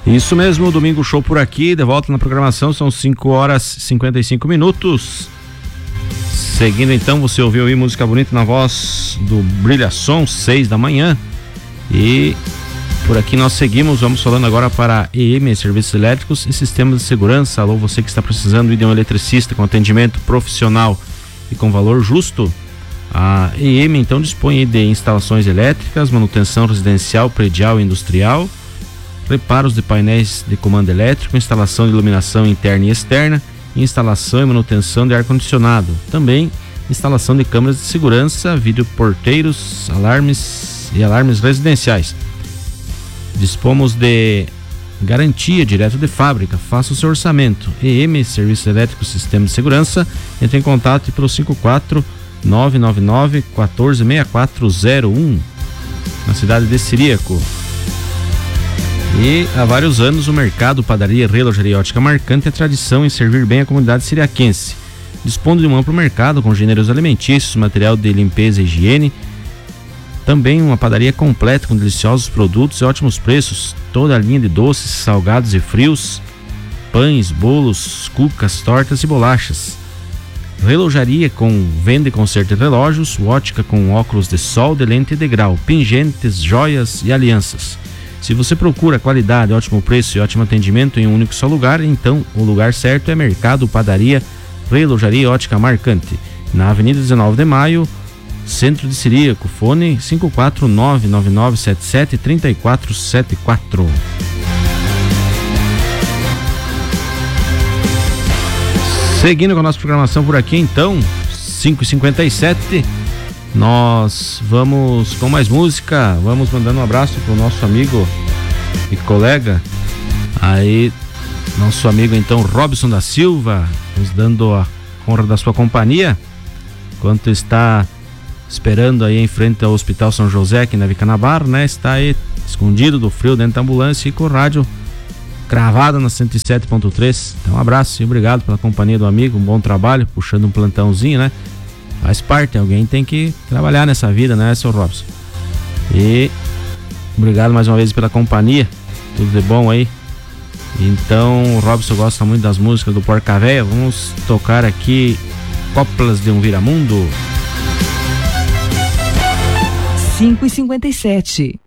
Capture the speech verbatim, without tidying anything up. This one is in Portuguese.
Isso mesmo, Domingo Show por aqui, de volta na programação, são cinco horas e cinquenta e cinco minutos. Seguindo então, você ouviu aí música bonita na voz do Brilha Som, seis da manhã. E por aqui nós seguimos, vamos falando agora para a E M, Serviços Elétricos e Sistemas de Segurança. Alô, você que está precisando de um eletricista com atendimento profissional e com valor justo. A E M então dispõe de instalações elétricas, manutenção residencial, predial e industrial, reparos de painéis de comando elétrico, instalação de iluminação interna e externa, instalação e manutenção de ar-condicionado. Também instalação de câmeras de segurança, videoporteiros, alarmes e alarmes residenciais. Dispomos de garantia direto de fábrica. Faça o seu orçamento. E M, Serviços Elétricos, Sistema de Segurança. Entre em contato pelo cinco quatro nove nove nove, um quatro seis quatro zero um, na cidade de Ciríaco. E há vários anos o mercado Padaria, Relojaria e Ótica Marcante é tradição em servir bem a comunidade siriaquense. Dispondo de um amplo mercado com gêneros alimentícios, material de limpeza e higiene. Também uma padaria completa com deliciosos produtos e ótimos preços. Toda a linha de doces, salgados e frios, pães, bolos, cucas, tortas e bolachas. Relojaria com venda e conserto de relógios, ótica com óculos de sol, de lente e de grau, pingentes, joias e alianças. Se você procura qualidade, ótimo preço e ótimo atendimento em um único só lugar, então o lugar certo é Mercado Padaria, Relojaria e Ótica Marcante, na Avenida dezenove de Maio, Centro de Ciríaco. Fone cinco quatro nove nove nove sete sete três quatro sete quatro. Seguindo com a nossa programação por aqui, então, cinco e cinquenta e sete, nós vamos com mais música. Vamos mandando um abraço pro nosso amigo e colega aí, nosso amigo então Robson da Silva, nos dando a honra da sua companhia enquanto está esperando aí em frente ao Hospital São José aqui na Vicanabar, né? Está aí escondido do frio dentro da ambulância e com o rádio cravada na cento e sete ponto três. Então um abraço e obrigado pela companhia do amigo, um bom trabalho, puxando um plantãozinho, né? Faz parte, alguém tem que trabalhar nessa vida, né, seu Robson? E obrigado mais uma vez pela companhia, tudo de bom aí. Então o Robson gosta muito das músicas do Porca Véia. Vamos tocar aqui Coplas de um Viramundo. cinco e cinquenta e sete.